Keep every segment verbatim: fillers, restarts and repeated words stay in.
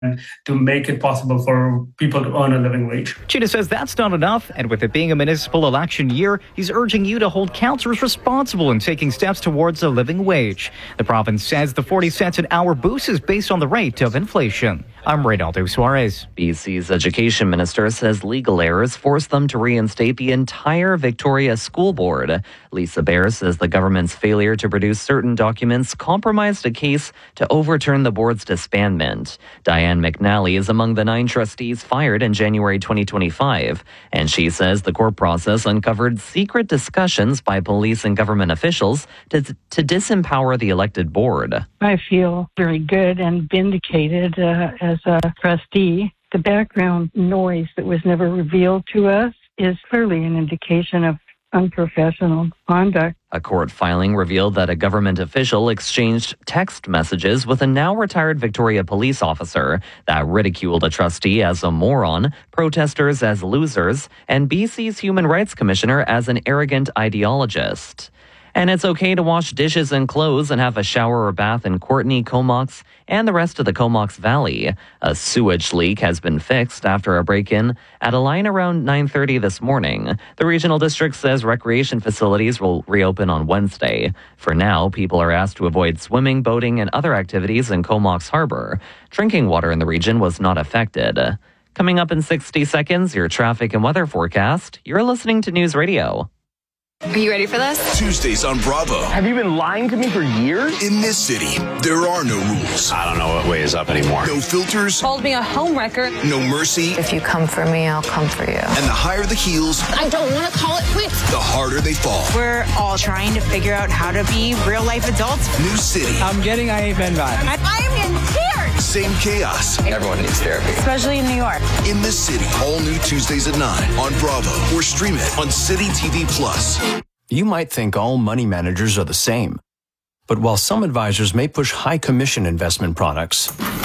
to make it possible for people to earn a living wage. Chida says that's not enough, and with it being a municipal election year, he's urging you to hold councillors responsible in taking steps towards a living wage. The province says the forty cents an hour boost is based on the rate of inflation. I'm Reynaldo Suarez. B C's education minister says legal errors forced them to reinstate the entire Victoria School Board. Lisa Baer says the government's failure to produce certain documents compromised a case to overturn the board's disbandment. Diane McNally is among the nine trustees fired in January twenty twenty-five, and she says the court process uncovered secret discussions by police and government officials to, to disempower the elected board. I feel very good and vindicated uh, as a trustee. The background noise that was never revealed to us is clearly an indication of unprofessional conduct. A court filing revealed that a government official exchanged text messages with a now retired Victoria police officer that ridiculed a trustee as a moron, protesters as losers, and B C's Human Rights Commissioner as an arrogant ideologist. And it's okay to wash dishes and clothes and have a shower or bath in Courtenay, Comox, and the rest of the Comox Valley. A sewage leak has been fixed after a break-in at a line around nine thirty this morning. The regional district says recreation facilities will reopen on Wednesday. For now, people are asked to avoid swimming, boating, and other activities in Comox Harbor. Drinking water in the region was not affected. Coming up in sixty seconds, your traffic and weather forecast. You're listening to News Radio. Are you ready for this? Tuesdays on Bravo. Have you been lying to me for years? In this city, there are no rules. I don't know what way is up anymore. No filters. Called me a homewrecker. No mercy. If you come for me, I'll come for you. And the higher the heels, I don't want to call it quits. the harder they fall. We're all trying to figure out how to be real life adults. New city. I'm getting I A Ben vibes. I'm in tears. Same chaos. Everyone needs therapy. Especially in New York. In this city, all new Tuesdays at nine on Bravo or stream it on City T V Plus. You might think all money managers are the same. But while some advisors may push high commission investment products,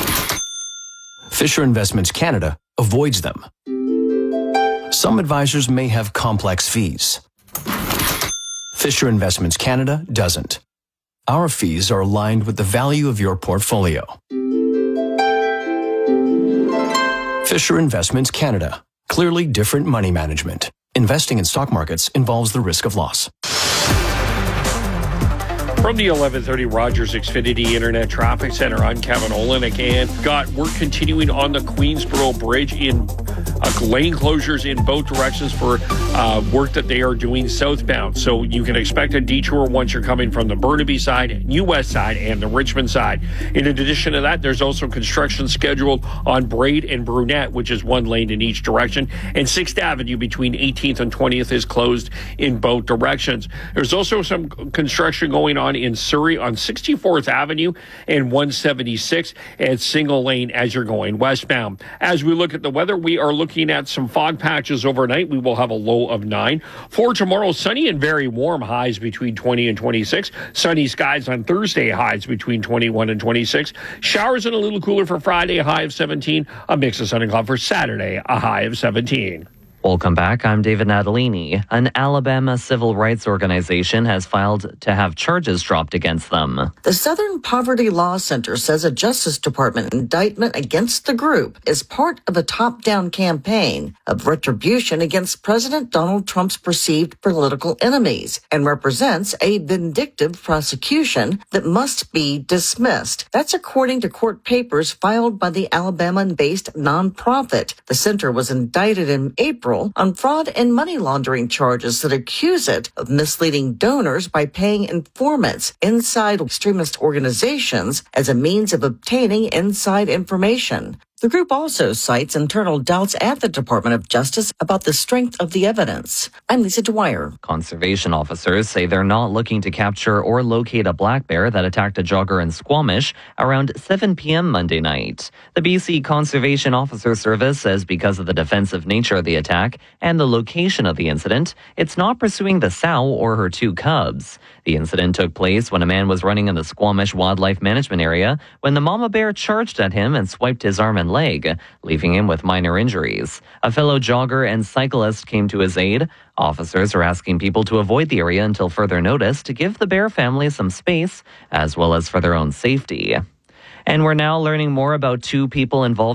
Fisher Investments Canada avoids them. Some advisors may have complex fees. Fisher Investments Canada doesn't. Our fees are aligned with the value of your portfolio. Fisher Investments Canada. Clearly different money management. Investing in stock markets involves the risk of loss. From the eleven thirty Rogers Xfinity Internet Traffic Center, I'm Kevin Olenek, and got work continuing on the Queensboro Bridge in uh, lane closures in both directions for uh, work that they are doing southbound. So you can expect a detour once you're coming from the Burnaby side, New West side, and the Richmond side. In addition to that, there's also construction scheduled on Braid and Brunette, which is one lane in each direction, and sixth Avenue between eighteenth and twentieth is closed in both directions. There's also some construction going on in Surrey on sixty-fourth Avenue and one seventy-six and single lane as you're going westbound. As we look at the weather, we are looking at some fog patches overnight. We will have a low of nine. For tomorrow, sunny and very warm, highs between twenty and twenty-six. Sunny skies on Thursday, highs between twenty-one and twenty-six. Showers and a little cooler for Friday, a high of seventeen. A mix of sun and cloud for Saturday, a high of seventeen. Welcome back. I'm David Natalini. An Alabama civil rights organization has filed to have charges dropped against them. The Southern Poverty Law Center says a Justice Department indictment against the group is part of a top-down campaign of retribution against President Donald Trump's perceived political enemies and represents a vindictive prosecution that must be dismissed. That's according to court papers filed by the Alabama-based nonprofit. The center was indicted in April on fraud and money laundering charges that accuse it of misleading donors by paying informants inside extremist organizations as a means of obtaining inside information. The group also cites internal doubts at the Department of Justice about the strength of the evidence. I'm Lisa Dwyer. Conservation officers say they're not looking to capture or locate a black bear that attacked a jogger in Squamish around seven p.m. Monday night. The B C Conservation Officer Service says because of the defensive nature of the attack and the location of the incident, it's not pursuing the sow or her two cubs. The incident took place when a man was running in the Squamish Wildlife Management Area when the mama bear charged at him and swiped his arm and leg, leaving him with minor injuries. A fellow jogger and cyclist came to his aid. Officers are asking people to avoid the area until further notice to give the bear family some space, as well as for their own safety. And we're now learning more about two people involved